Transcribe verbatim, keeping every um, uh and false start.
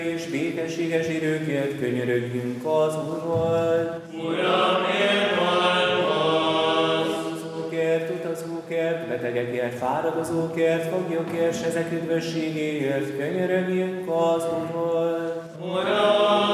és békességes időkért könyörögjünk az Úrral. Uram, miért hallgass? Utazókért, utazókért, betegekért, fáradozókért, foglyokért, s ezek üdvösségéért könyörögjünk az Úrral. Uram,